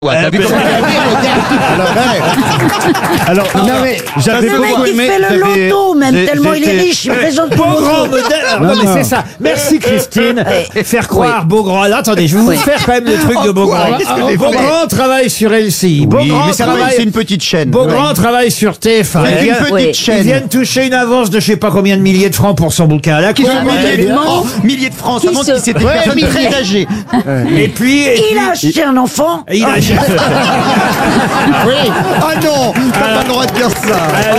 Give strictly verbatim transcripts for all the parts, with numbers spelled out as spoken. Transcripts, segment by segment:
Ouais, t'as vu comment Alors, non mais j'avais Le mec, beaucoup il aimé. fait le j'avais- loto, même, j'ai- tellement il est j'étais- riche, il présente tout le Beaugrand loto. modèle. Non, Non, mais non. c'est ça. Merci Christine. Oui. Faire croire Beaugrand. Là, attendez, je vais vous Oui. faire quand même le truc de Beaugrand. Qu'est-ce que j'ai fait Beaugrand travaille sur L C I. Oui, Beaugrand mais ça va, travaille. c'est une petite chaîne. Beaugrand travaille sur T F un. C'est Ils une viennent- petite Oui. Ils chaîne. viennent toucher une avance de je sais pas combien de milliers de francs pour son bouquin à la Qui cour. sont milliers de francs, milliers de francs, ça Qui montre se- qu'il c'était Ouais, personne très âgée. Et puis, et Il puis- a acheté un enfant. il a- Oui. Ah non, t'as pas le droit de dire ça.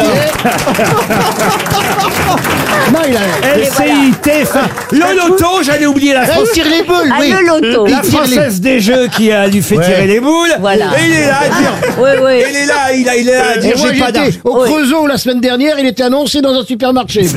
Non, il a. L C I, T F un. Le loto, j'allais oublier la France. Il tire les boules, Ah, oui. le loto. La Française des Jeux qui a lui fait Ouais. tirer les boules. Voilà. Et il est là à dire. Oui, oui. Il est là, il, a, il est là à dire Et moi, j'ai pas j'étais d'argent. au Oui. Creusot la semaine dernière, il était annoncé dans un supermarché. Il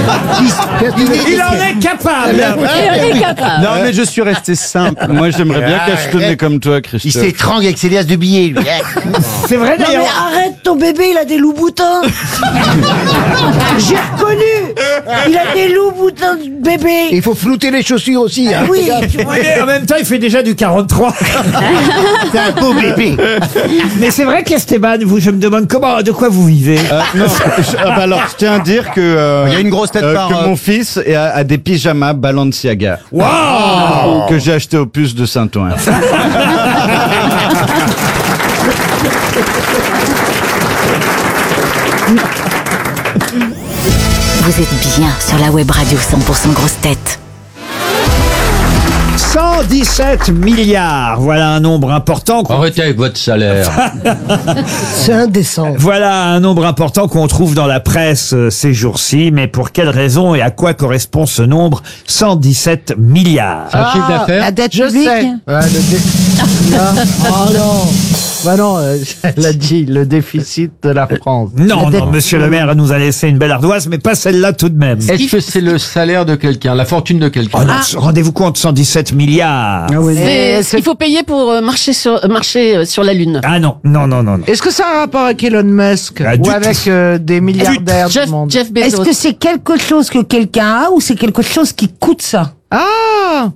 en est capable. Il en est capable. Non, mais je suis resté simple. Moi, j'aimerais bien cachetonner comme toi, Christophe. Il s'étrangle avec ses liasses de billets, lui. C'est vrai Non mais d'ailleurs. arrête, ton bébé, il a des loups boutins. J'ai reconnu. Il a des loups boutins de bébé. Il faut flouter les chaussures aussi. Hein. Oui, tu vois. Et en même temps, il fait déjà du quarante-trois. C'est un beau bébé. Mais c'est vrai qu'Esteban, vous, je me demande comment, de quoi vous vivez. Euh, non, je, ah bah alors, je tiens à dire que euh, Il y a une grosse tête euh, par, que euh, mon fils est- a, a des pyjamas Balenciaga Waouh. que j'ai acheté au puce de Saint-Ouen. Vous êtes bien sur la web radio cent pour cent grosse tête. cent dix-sept milliards. Voilà un nombre important. qu'on- Arrêtez avec votre salaire. C'est indécent. Voilà un nombre important qu'on trouve dans la presse euh, ces jours-ci. Mais pour quelle raison et à quoi correspond ce nombre cent dix-sept milliards? Un chiffre d'affaires. La dette Je publique. sais. Ouais, le dé- Non. Oh non. Bah non, euh, elle a dit le déficit de la France. Non, La non, dette- monsieur le maire nous a laissé une belle ardoise, mais pas celle-là tout de même. Est-ce que c'est le salaire de quelqu'un, la fortune de Oh quelqu'un? non, rendez-vous compte, cent dix-sept milliards. Ah oui. C'est ce qu'il faut payer pour euh, marcher sur, euh, marcher euh, sur la Lune. Ah non, non, non, non, non. Est-ce que ça a un rapport avec Elon Musk Ah, du ou avec tout. euh, des milliardaires Jeff, du monde? Jeff Est-ce Bezos. que c'est quelque chose que quelqu'un a ou c'est quelque chose qui coûte ça? Ah,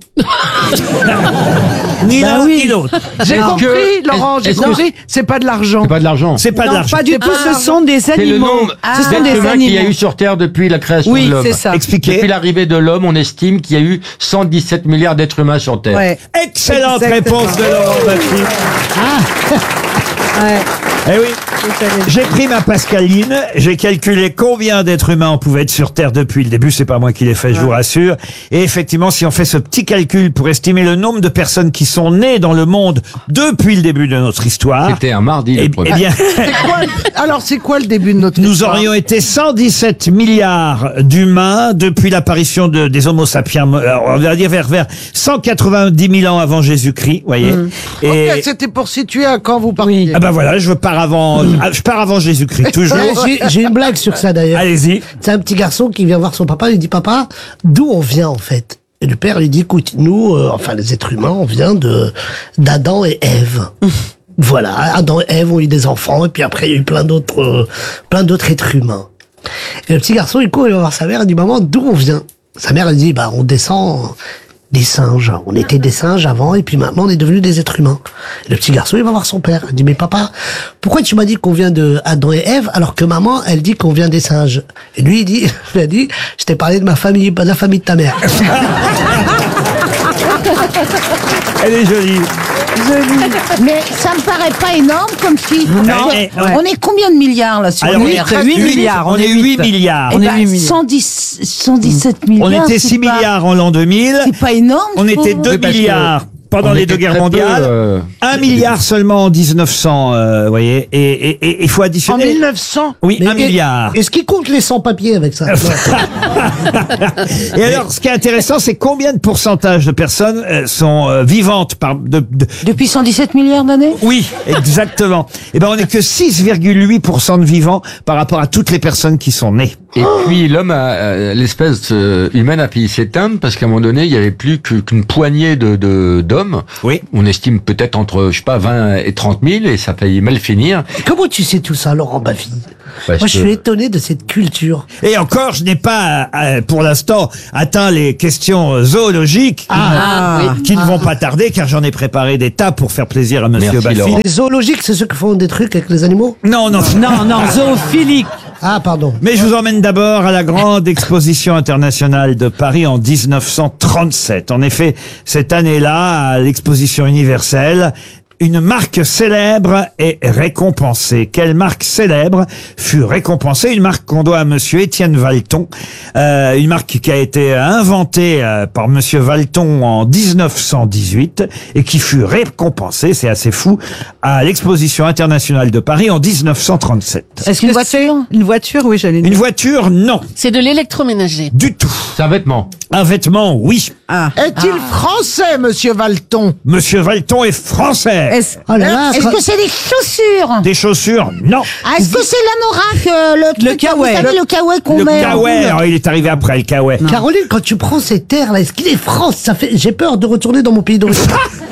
Ni Bah l'un oui. ni l'autre. j'ai Est-ce compris, que- Laurent, j'ai est-ce que- compris. C'est pas de l'argent. C'est pas de l'argent. C'est pas de l'argent. du tout, ce sont des C'est le animaux. nombre Ce sont d'êtres des humains qu'il y a animaux. eu sur Terre depuis la création Oui, de l'homme. c'est ça. Expliquez. Depuis l'arrivée de l'homme, on estime qu'il y a eu cent dix-sept milliards d'êtres humains sur Terre. Ouais. Excellente Exactement. réponse de Laurent Baffy. Ouais. Eh oui, j'ai pris ma Pascaline, j'ai calculé combien d'êtres humains on pouvait être sur Terre depuis le début, c'est pas moi qui l'ai fait, je vous rassure. Et effectivement, si on fait ce petit calcul pour estimer le nombre de personnes qui sont nées dans le monde depuis le début de notre histoire, C'était un mardi, eh, le premier. eh bien, C'est quoi- Alors, c'est quoi le début de notre nous histoire? aurions été cent dix-sept milliards d'humains depuis l'apparition de, des Homo sapiens, euh, on va dire vers, vers cent quatre-vingt-dix mille ans avant Jésus-Christ, vous voyez. Et, Ok, c'était pour situer à quand vous partiez. ah ben voilà, je pars avant, ah, je pars avant Jésus-Christ, toujours. Ouais, j'ai- J'ai une blague sur ça d'ailleurs. Allez-y. C'est un petit garçon qui vient voir son papa, il dit papa, d'où on vient en fait? Et le père lui dit écoute, nous, euh, enfin les êtres humains, on vient de d'Adam et Ève. Voilà, Adam et Ève ont eu des enfants et puis après il y a eu plein d'autres euh, plein d'autres êtres humains. Et le petit garçon il court, il va voir sa mère, il dit maman, d'où on vient? Sa mère elle dit bah on descend des singes. On était des singes avant et puis maintenant on est devenus des êtres humains. Et le petit garçon il va voir son père. Il dit mais papa, pourquoi tu m'as dit qu'on vient de Adam et Ève alors que maman elle dit qu'on vient des singes? Et lui il dit, il a dit, je t'ai parlé de ma famille, pas de la famille de ta mère. Elle est jolie. Mais ça me paraît pas énorme comme chiffre. Non. Eh, eh, ouais. On est combien de milliards là sur Alors, le huit, Terre? huit milliards. On est huit milliards. Eh ben, cent dix, cent dix-sept milliards. On était c'est six pas- milliards en l'an deux mille. C'est pas énorme. On je était trouve. deux Oui, parce que milliards pendant on les était deux guerres très peu, mondiales. euh, Un milliard seulement en dix-neuf cents, euh, vous voyez. Et et- et il faut En additionner. mille neuf cents. Oui, Mais un est- milliard. Est-ce qu'il compte les sans-papiers avec ça? Et alors, ce qui est intéressant, c'est combien de pourcentage de personnes euh, sont euh, vivantes par de, de- Depuis cent dix-sept milliards d'années. Oui, exactement. Eh ben, on n'est que six virgule huit pour cent de vivants par rapport à toutes les personnes qui sont nées. Et puis l'homme, a, euh, l'espèce euh, humaine a failli s'éteindre parce qu'à un moment donné, il y avait plus que- qu'une poignée de, de d'hommes. Oui. On estime peut-être entre, je sais pas, vingt et trente mille, et ça a failli mal finir. Comment tu sais tout ça, Laurent Baville? Parce Moi, je que- suis étonné de cette culture. Et encore, je n'ai pas, euh, pour l'instant, atteint les questions zoologiques Ah, qui ne vont pas tarder, car j'en ai préparé des tas pour faire plaisir à Monsieur Merci, Baffy. Laurent. Les zoologiques, c'est ceux qui font des trucs avec les animaux? Non, non, Non, non, zoophilique. Ah, pardon. Mais je vous emmène d'abord à la grande exposition internationale de Paris en dix-neuf cent trente-sept. En effet, cette année-là, à l'exposition universelle, une marque célèbre est récompensée. Quelle marque célèbre fut récompensée? Une marque qu'on doit à Monsieur Étienne Valton. Euh, une marque qui a été inventée euh, par Monsieur Valton en dix-neuf cent dix-huit et qui fut récompensée, c'est assez fou, à l'exposition internationale de Paris en dix-neuf cent trente-sept. Est-ce qu'une voiture Une voiture, oui, j'allais Une dire. voiture, non. C'est de l'électroménager. Du tout. C'est un vêtement. Un vêtement, oui. Ah. Est-il français, monsieur Valton? Monsieur Valton est français. Est-ce Oh là là, Est-ce quand- que c'est des chaussures? Des chaussures, non. Ah, est-ce que c'est l'amorak, euh, le, Le truc, kawaii. Vous savez, le kawaii qu'on Le met en kawaii, boule. alors il est arrivé après le kawaii. Caroline, quand tu prends ces terres-là, est-ce qu'il est France? Ça fait, j'ai peur de retourner dans mon pays d'origine.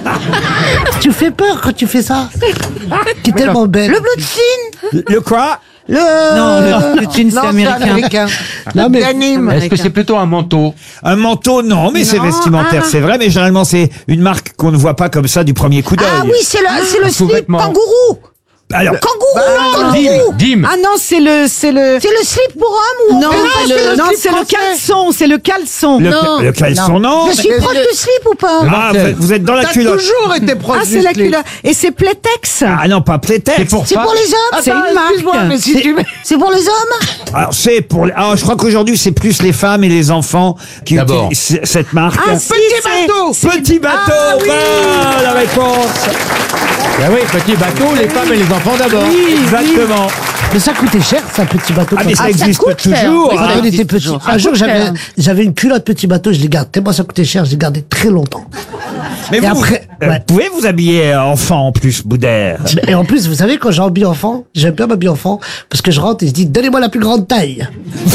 Tu fais peur quand tu fais ça. Qui est tellement belle. Le blue jean? Le quoi? Le... Non, le, le jean, c'est Non, américain. Non, mais- Denim. Est-ce que c'est plutôt un manteau? Un manteau, non, mais c'est Non, vestimentaire, ah. c'est vrai, mais généralement c'est une marque qu'on ne voit pas comme ça du premier coup d'œil. Ah oui, c'est le, c'est le slip sous-vêtement. kangourou. Alors, Kangourou, kangourou. Dim, Dim. Ah non, c'est le, c'est le. C'est le slip pour homme ou Non, Ah, c'est le, non, slip c'est le français. caleçon, c'est le caleçon. le, Non. le caleçon, non. Je suis proche du slip ou pas? Ah, vous, vous êtes dans la T'as culotte. toujours été proche Ah, du c'est la slip. culotte. Et c'est Playtex. Ah non, pas Playtex. C'est pour C'est pas. pour les hommes? C'est une marque. Excuse-moi, mais si tu mets... C'est pour les hommes? Alors c'est pour. les- Ah, je crois qu'aujourd'hui c'est plus les femmes et les enfants qui D'abord. utilisent c- cette marque. Ah, si, Petit c'est- bateau. Petit bateau, Ah, oui. bonne la réponse. Ah oui, petit bateau, les femmes et les enfants d'abord. Exactement. Mais ça coûtait cher, ça, petit bateau. Ah, comme mais ça. ça existe coûte cher. toujours. Oui, Quand hein. on était petit. Un jour, j'avais, j'avais une culotte petit bateau, je l'ai gardée. Tellement ça coûtait cher, je l'ai gardée très longtemps. Mais Et vous, après, euh, ouais. vous pouvez vous habiller euh, enfant en plus, Boudère. Et en plus, vous savez, quand j'habille enfant, j'aime bien m'habiller enfant, parce que je rentre et je dis, donnez-moi la plus grande taille.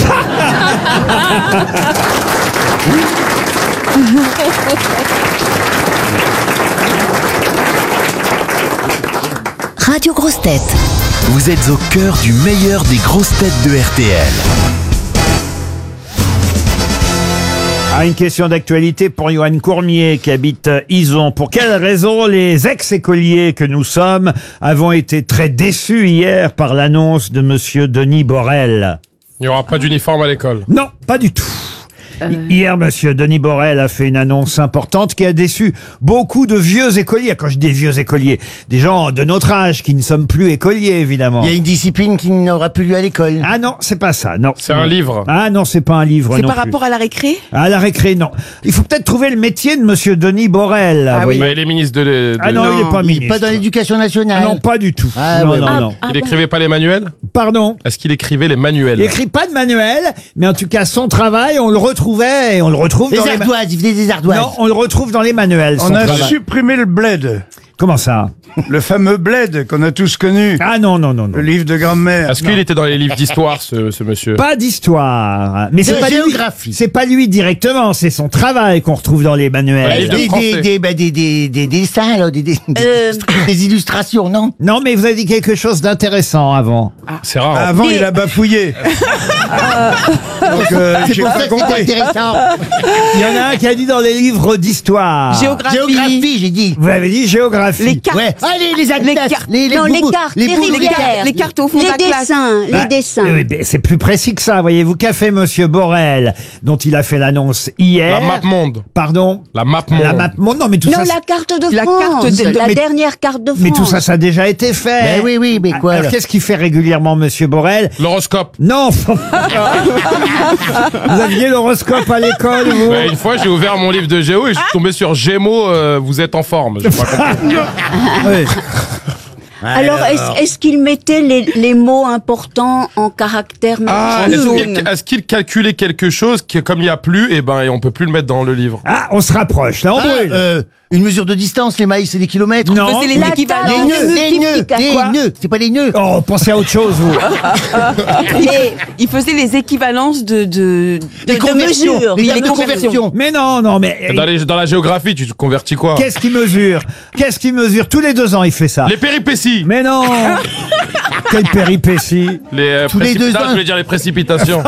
Radio Grosses Têtes. Vous êtes au cœur du meilleur des grosses têtes de R T L. Ah, une question d'actualité pour Johan Courmier qui habite Ison. Pour quelle raison les ex-écoliers que nous sommes avons été très déçus hier par l'annonce de Monsieur Denis Borel? Il n'y aura pas d'uniforme à l'école. Non, pas du tout. Hi- Hier, Monsieur Denis Borel a fait une annonce importante qui a déçu beaucoup de vieux écoliers. Quand je dis vieux écoliers, des gens de notre âge qui ne sommes plus écoliers, évidemment. Il y a une discipline qui n'aura plus lieu à l'école. Ah non, c'est pas ça, non. C'est un livre. Ah non, c'est pas un livre C'est non par plus. rapport à la récré À la récré, non. Il faut peut-être trouver le métier de Monsieur Denis Borel. Ah vous oui. voyez. Mais il est ministre de... de- Ah non, il est pas Il est ministre. pas dans l'éducation Ah nationale. non, pas du tout. Ah non, ouais, non, ouais. non. Ah Il bon écrivait pas les manuels? Pardon. Est-ce qu'il écrivait les manuels? Il écrit pas de manuel, mais en tout cas, son travail, on le retrouvait et on le retrouve Les dans les... ma- ardoises, il faisait des ardoises. Non, on le retrouve dans les manuels. son On a travail. supprimé le bled. Comment ça? Le fameux bled qu'on a tous connu. Ah non, non, non, non. Le livre de grammaire. Est-ce qu'il était dans les livres d'histoire, ce, ce monsieur? Pas d'histoire. Mais c'est De pas lui. géographie. C'est pas lui directement, c'est son travail qu'on retrouve dans les Ouais, manuels. livre de Des, français. des, des, bah, des, des, des dessins, là, des, des, Euh. des illustrations, non? Non, mais vous avez dit quelque chose d'intéressant avant. C'est rare. hein. Avant, il a bafouillé. Donc, euh, C'est j'ai pour pas ça que c'est compris. intéressant. Il y en a un qui a dit dans les livres d'histoire. Géographie. Géographie, j'ai dit. Vous avez dit géographie. Les cartes. Ouais. Allez, les atlas. Les cartes. Les, les, Non, les boubous, cartes, les les boubous, les rivières. cartes. Les cartes au fond de Les la classe. dessins, Bah, les dessins. oui, mais c'est plus précis que ça, voyez-vous. Qu'a fait Monsieur Borel, dont il a fait l'annonce hier? La map monde. Pardon? La map monde. La map monde. Non, mais tout Non, ça. la carte de La France, carte de- la mais- dernière carte de France. Mais tout ça, ça a déjà été fait. Ben oui, oui, mais quoi, Alors, là qu'est-ce qu'il fait régulièrement, Monsieur Borel? L'horoscope. Non. Vous aviez l'horoscope à l'école, vous? Ouais, une fois, j'ai ouvert mon livre de géo et je suis tombé sur Gémeaux, euh, vous êtes en forme. J'ai pas compris. Alors, est-ce est-ce qu'il mettait les, les mots importants en caractères Ah, est-ce majuscules qu'il est-ce qu'il calculait quelque chose qui, comme il n'y a plus, et ben, et on peut plus le mettre dans le livre? Ah, on se rapproche. Là, on Ah, brûle. euh, Une mesure de distance, les mailles, c'est des kilomètres. Non. Faisait les Les équivalences. nœuds, les nœuds, les Quoi nœuds. C'est pas les nœuds. Oh, pensez à autre chose, vous. Les- Il faisait les équivalences de, de, Les de conversions. mesures. Les Oui, tables les de conversion. Mais non, non, mais... Dans, les- dans la géographie, tu te convertis quoi? Qu'est-ce qu'il mesure? Qu'est-ce qu'il mesure? Tous les deux ans, il fait ça. Les péripéties. Mais non. Quelle péripétie. Les, euh, Tous les deux précipitations, ans. je voulais dire les précipitations.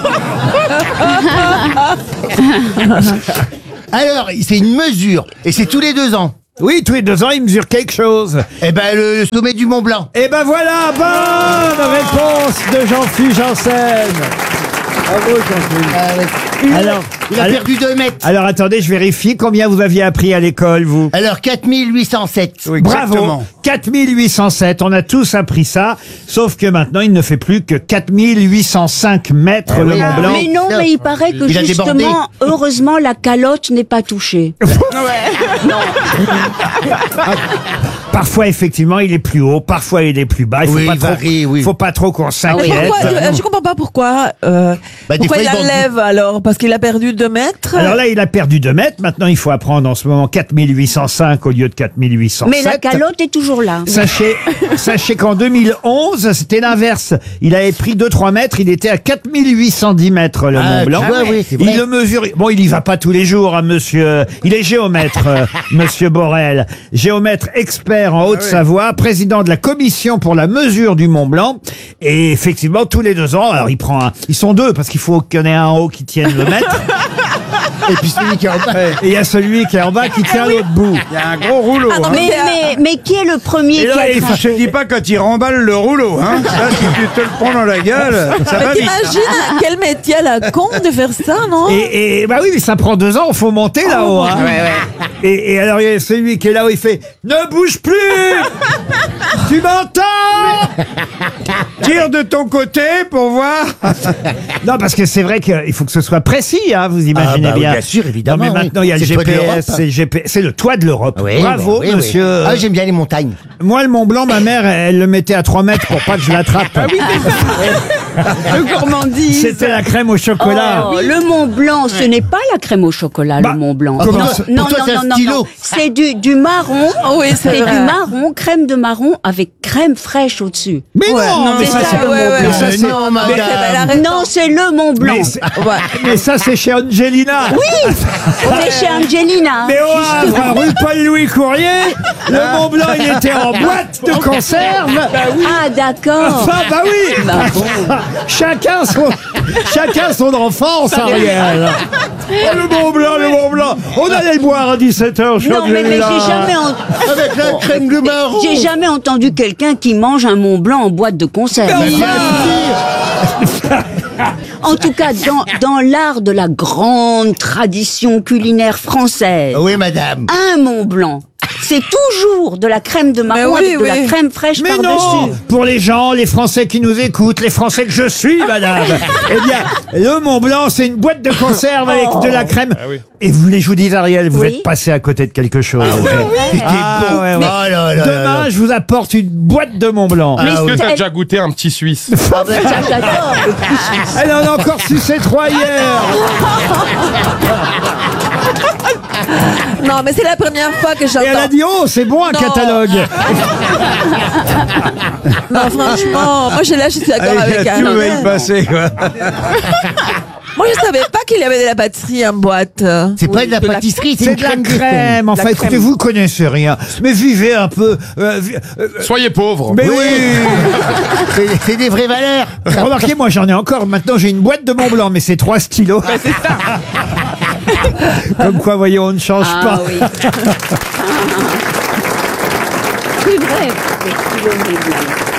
Alors, c'est une mesure. Et c'est tous les deux ans. Oui, tous les deux ans, il mesure quelque chose. Eh ben, le, le sommet du Mont Blanc. Et ben voilà, bonne réponse de Jean-Philippe Janssen. Bravo, Jean-Philippe. Ah ouais. Alors, Il a alors- perdu deux mètres. alors attendez, je vérifie combien vous aviez appris à l'école, vous. Alors, quatre mille huit cent sept. Bravo, quatre mille huit cent sept, on a tous appris ça, sauf que maintenant il ne fait plus que quatre mille huit cent cinq mètres Eh le oui. Mont Blanc. Mais non, mais il paraît que Il a débordé. justement, heureusement, la calotte n'est pas touchée. Parfois effectivement il est plus haut, parfois il est plus bas. Il faut Oui, pas il trop, varie, oui. faut pas trop qu'on Mais s'inquiète. pourquoi, euh, je comprends pas pourquoi. Euh, Bah, des pourquoi fois, il ils vendent- enlève alors? Parce qu'il a perdu deux mètres? Alors là il a perdu deux mètres, maintenant il faut apprendre en ce moment quatre mille huit cent cinq au lieu de quatre mille huit cent sept. Mais la calotte est toujours là. Sachez, sachez qu'en deux mille onze, c'était l'inverse. Il avait pris deux trois mètres, il était à quatre mille huit cent dix mètres, le Ah, Mont Blanc. tu vois, oui, c'est vrai. Il le mesure. Bon, il y va pas tous les jours, hein, monsieur. Il est géomètre, euh, monsieur Borel. Géomètre expert en Haute-Savoie, président de la commission pour la mesure du Mont Blanc. Et effectivement, tous les deux ans, alors il prend un, ils sont deux parce qu'il faut qu'il y en ait un en haut qui tienne le mètre. Et puis celui qui est en bas. Et il y a celui qui est en bas qui tient l'autre bout. Il y a un gros rouleau. Ah non, hein. Mais, mais, mais qui est le premier Et là, qui a il craqué Je te dis pas quand il remballe le rouleau, hein. Ça, si tu te le prends dans la gueule, ça va Mais vite. t'imagines quel métier à la con de faire ça, non? Et, et bah oui, mais ça prend deux ans, faut monter là-haut. Hein. Et, et alors il y a celui qui est là-haut, il fait ne bouge plus. Tu m'entends? Tire de ton côté pour voir. Non, parce que c'est vrai qu'il faut que ce soit précis, hein, vous imaginez Ah bah oui, bien. bien sûr, évidemment, Non, mais oui. maintenant il y a le C'est le toit de G P S, l'Europe. c'est le G P S, c'est le toit de l'Europe. Oui, Bravo, bah oui, oui. monsieur. Ah, j'aime bien les montagnes. Moi, le Mont Blanc, ma mère, elle le mettait à trois mètres pour pas que je l'attrape. Le gourmandise. C'était la crème au chocolat. Oh, le Mont Blanc, ce n'est pas la crème au chocolat, Bah, le Mont Blanc. comment non, ça- non, pour toi, non, c'est un non, non, stylo. non. C'est du, du marron. Oh oui, c'est c'est vrai. du marron, crème de marron avec crème fraîche au-dessus. Mais non, non, mais c'est ça, ça, c'est ouais, ouais, mais ouais. ça, c'est- Non, Mais c'est- elle madame. arrête. Non, c'est le Mont Blanc. mais c'est- mais ça, c'est chez Angelina. Oui, on est chez Angelina. Mais au Havre, rue Paul-Louis Courrier, le Mont Blanc, il était en boîte de conserve. Ah, d'accord. Enfin, bah oui. Bah bon. Chacun son, chacun son enfance, Ariel. Oh, le Mont Blanc, le Mont Blanc. On allait le boire à dix-sept heures, chez Non, mais, mais Angelina. j'ai jamais, en- Avec la crème de marron. j'ai jamais entendu quelqu'un qui mange un Mont Blanc en boîte de conserve. En tout cas, dans, dans l'art de la grande tradition culinaire française, Oui, madame. un Mont Blanc, c'est toujours de la crème de marron Mais oui, avec de la oui. crème fraîche Mais non, par-dessus. pour les gens, les Français qui nous écoutent, les Français que je suis, madame. Eh bien, le Mont Blanc, c'est une boîte de conserve avec de la crème. oui. Et vous voulez, je vous dis, Ariel, vous Oui. êtes passé à côté de quelque chose. C'était Ah, bon. ouais, ouais. Oh là là là Demain, là. je vous apporte une boîte de Mont Blanc. Mais Est-ce que t'as elle- déjà goûté un petit Suisse? Ah ben ça, j'adore. le petit Suisse. Elle en a encore sucé trois hier. Non, mais c'est la première fois que Et elle a j'entends. dit, oh, c'est bon un Non. catalogue. Non, franchement, moi je là, je suis d'accord avec Tout va Ariel. y passer, quoi. Moi, je savais pas qu'il y avait de la pâtisserie en boîte. C'est pas de la De la- pâtisserie, c'est C'est une de la crème. crème. Enfin, La écoutez, crème. vous connaissez rien. Mais vivez un peu. euh, vi- euh, Soyez pauvres. mais oui. C'est c'est des vraies valeurs. Remarquez, moi j'en ai encore. Maintenant, j'ai une boîte de Mont Blanc, mais c'est trois stylos. Comme quoi, voyez, on ne change Ah pas. oui. C'est vrai. c'est kilomètres.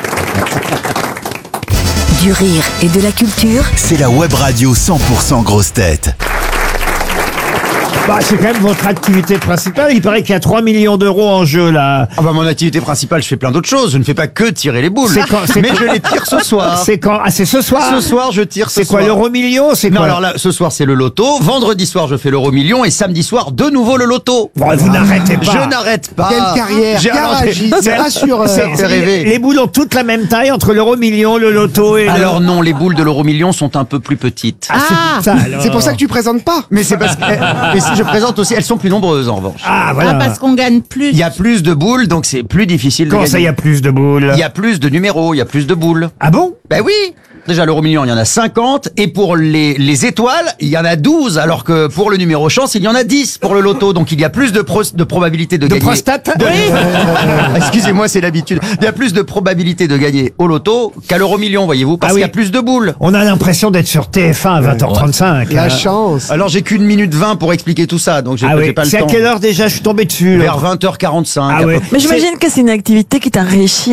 Du rire et de la culture. C'est la web radio cent pour cent grosse tête. Bah, c'est quand même votre activité principale. Il paraît qu'il y a trois millions d'euros en jeu, là. Ah bah mon activité principale, je fais plein d'autres choses. Je ne fais pas que tirer les boules. C'est quand- c'est Mais quand- je les tire ce soir. C'est quand? Ah, c'est ce soir? Ce soir, je tire ce C'est quoi, soir. l'euro million? C'est Non, quoi? alors là, ce soir, c'est le loto. Vendredi soir, je fais l'euro million. Et samedi soir, de nouveau le loto. Bon, vous n'arrêtez pas. Je n'arrête pas. Quelle carrière, J'ai alors, garagiste, j'ai- assureur. Ça me fait rêver. Les boules ont toutes la même taille entre l'euro million, le loto et le- Alors non, les boules de l'euro million sont un peu plus petites. Ah, ça, alors. c'est pour ça que tu présentes pas. Mais c'est parce que, mais si, je présente aussi. Elles sont plus nombreuses en revanche. Ah, voilà. Ah, parce qu'on gagne plus. Il y a plus de boules, donc c'est plus difficile Comment de ça, il y gagner. a plus de boules? Il y a plus de numéros, il y a plus de boules. Ah bon? Ben oui. Déjà, l'euro million, il y en a cinquante. Et pour les, les étoiles, il y en a douze. Alors que pour le numéro chance, il y en a dix pour le loto. Donc il y a plus de, pro, de probabilité de, De gagner. prostate? De- Excusez-moi, c'est l'habitude. Il y a plus de probabilité de gagner au loto qu'à l'euro million, voyez-vous, parce Ah oui. qu'il y a plus de boules. On a l'impression d'être sur T F un à vingt heures trente-cinq. La hein. chance. Alors j'ai qu'une minute vingt pour expliquer tout ça, donc j'ai Ah j'ai oui. pas le C'est à temps. quelle heure déjà? Je suis tombé dessus. là. Vers vingt heures quarante-cinq. Ah à peu ouais. près. Mais j'imagine que c'est une activité qui t'enrichit